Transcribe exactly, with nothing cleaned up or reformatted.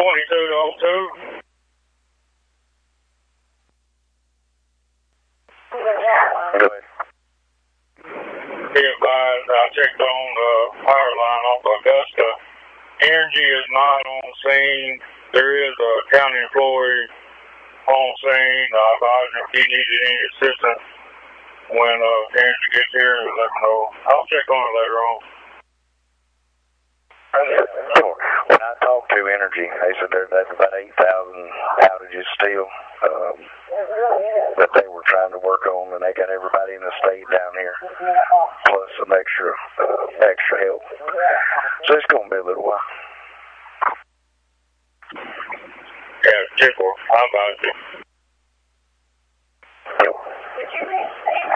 twenty-two oh two. Go ahead. Be advised, I checked on the power line off Augusta. Energy is not on scene. There is a county employee on scene. I advise him if he needed any assistance when uh, Energy gets here, let me know. I'll check on it later on. Sure. When I talked to Energy, they said there, there's about eight thousand outages still um, that they were trying to work on, and they got everybody in the state down here, plus some extra uh, extra help. So it's going to be a little while. Yeah, check for I'll advise you. Yep.